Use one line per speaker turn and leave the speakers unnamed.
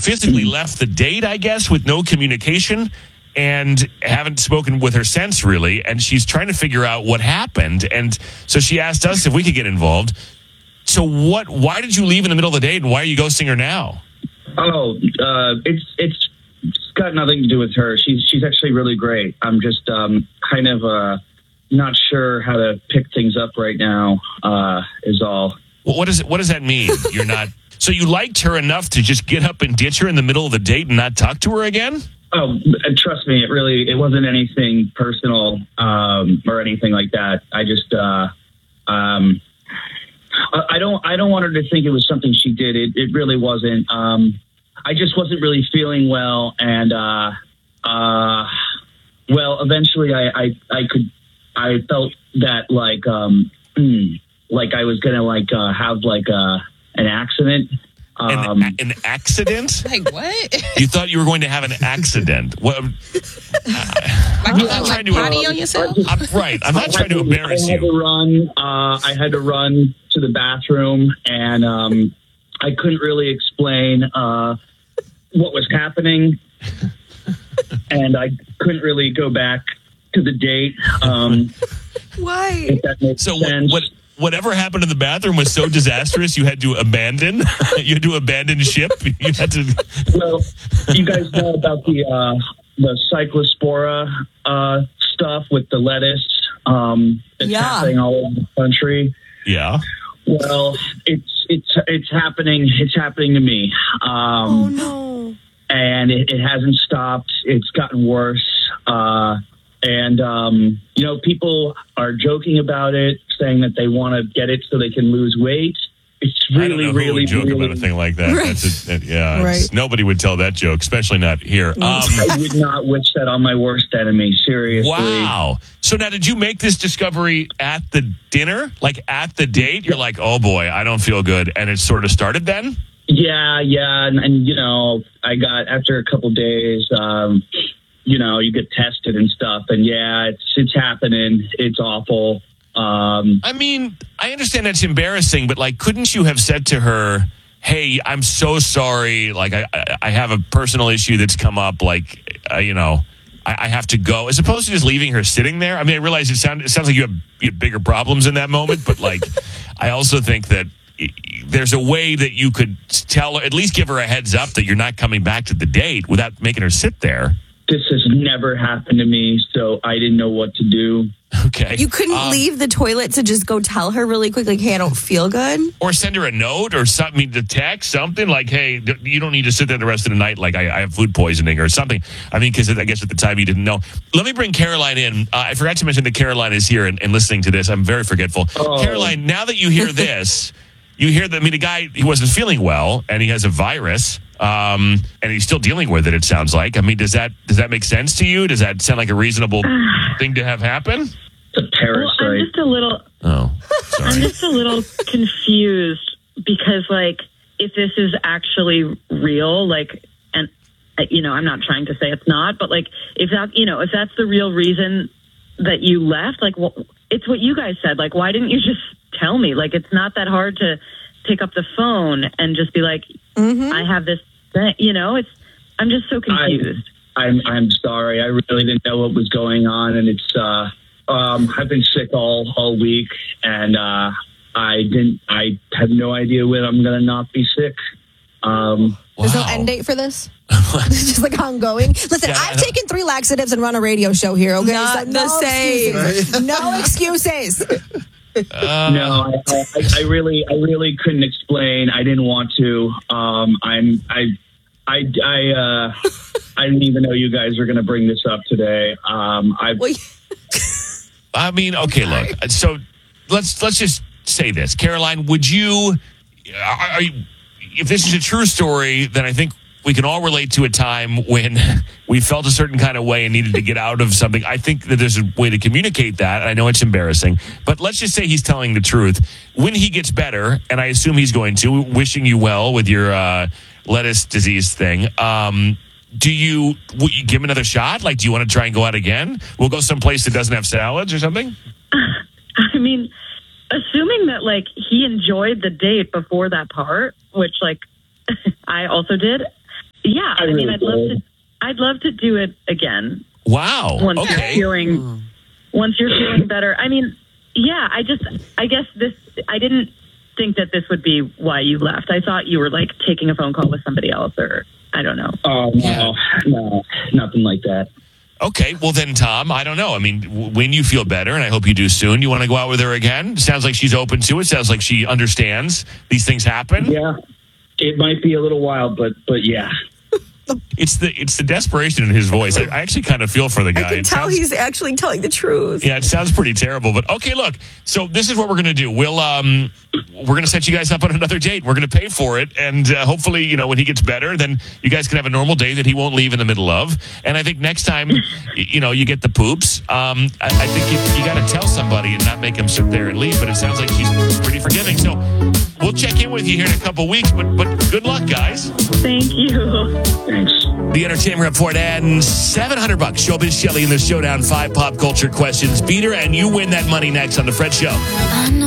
physically left the date, I guess, with no communication and haven't spoken with her since, really. And she's trying to figure out what happened. And so she asked us if we could get involved. So why did you leave in the middle of the date, and why are you ghosting her now?
Oh, it's got nothing to do with her. She's actually really great. I'm just kind of not sure how to pick things up right now, is all.
Well, what does that mean? You're not... So you liked her enough to just get up and ditch her in the middle of the date and not talk to her again?
Oh, trust me, it wasn't anything personal or anything like that. I just I don't want her to think it was something she did. It really wasn't. I just wasn't really feeling well, and eventually I felt that like I was gonna have an accident.
An accident?
Like what?
You thought you were going to have an accident? What? I'm not trying to.
On yourself?
I'm not trying to embarrass you.
I had to run to the bathroom, and I couldn't really explain what was happening, and I couldn't really go back to the date.
Why?
If that makes sense.
Whatever happened in the bathroom was so disastrous, you had to abandon. You had to abandon ship. You had to.
Well, you guys know about the cyclospora stuff with the lettuce. It's happening all over the country.
Yeah.
Well, it's happening. It's happening to me.
Oh no!
And it hasn't stopped. It's gotten worse. And people are joking about it, saying that they want to get it so they can lose weight. It's really,
I don't know
really,
who would joke
really,
about a thing like that.
Right.
Right. Nobody would tell that joke, especially not here.
I would not wish that on my worst enemy. Seriously.
Wow. So now, did you make this discovery at the dinner, like at the date? You're like, oh boy, I don't feel good, and it sort of started then.
Yeah, and I got after a couple days. You get tested and stuff, and it's happening. It's awful.
I mean, I understand that's embarrassing, but couldn't you have said to her, "Hey, I'm so sorry. I have a personal issue that's come up. I have to go," as opposed to just leaving her sitting there? I mean, I realize it sounds like you have bigger problems in that moment, but I also think that there's a way that you could tell her, at least give her a heads up that you're not coming back to the date without making her sit there.
This has never happened to me, so I didn't know what to do.
Okay.
You couldn't leave the toilet to just go tell her really quick, hey, I don't feel good?
Or send her a note or something, to text something hey, you don't need to sit there the rest of the night I have food poisoning or something. I mean, because I guess at the time you didn't know. Let me bring Caroline in. I forgot to mention that Caroline is here and listening to this. I'm very forgetful. Oh. Caroline, now that you hear this, you hear that, the guy, he wasn't feeling well and he has a virus. And he's still dealing with it, it sounds like. I mean, does that make sense to you? Does that sound like a reasonable thing to have happen?
It's a parasite.
Well, I'm just a little...
Oh, sorry.
I'm just a little confused because, if this is actually real, and, I'm not trying to say it's not, but, if that's the real reason that you left, it's what you guys said. Why didn't you just tell me? It's not that hard to pick up the phone and just be I have this thing, I'm just so confused.
I'm sorry. I really didn't know what was going on, and it's I've been sick all week, and I have no idea when I'm gonna not be sick.
There's no end date for this? It's just ongoing. Listen, I've taken 3 laxatives and run a radio show here, okay?
Not the same.
Excuses. No excuses.
No, I really couldn't explain. I didn't want to. I didn't even know you guys were going to bring this up today.
I mean, okay, look. So let's just say this, Caroline. Would you? If this is a true story, then I think we can all relate to a time when we felt a certain kind of way and needed to get out of something. I think that there's a way to communicate that. And I know it's embarrassing, but let's just say he's telling the truth. When he gets better, and I assume he's going to, wishing you well with your lettuce disease thing, will you give him another shot? Do you want to try and go out again? We'll go someplace that doesn't have salads or something?
I mean, assuming that, he enjoyed the date before that part, which, I also did, Yeah, I mean,
really
I'd love to do it again.
Wow.
Once
Okay.
you're feeling better. I mean, yeah, I didn't think that this would be why you left. I thought you were like taking a phone call with somebody else, or I don't know.
Oh, no, nothing like that.
Okay, well then, Tom, I don't know. I mean, when you feel better, and I hope you do soon, you want to go out with her again? Sounds like she's open to it. Sounds like she understands these things happen.
Yeah, it might be a little wild, but yeah.
It's the desperation in his voice. I actually kind of feel for the guy.
I can tell he's actually telling the truth.
Yeah, it sounds pretty terrible. But okay, look. So this is what we're going to do. We're going to set you guys up on another date. We're going to pay for it, and hopefully, when he gets better, then you guys can have a normal day that he won't leave in the middle of. And I think next time, you get the poops. I think you got to tell somebody and not make him sit there and leave. But it sounds like she's pretty forgiving. So we'll check in with you here in a couple weeks. But good luck, guys.
Thank you.
Thanks.
The Entertainment Report and $700. Showbiz Shelley in the Showdown 5 pop culture questions. Beat her and you win that money next on The Fred Show.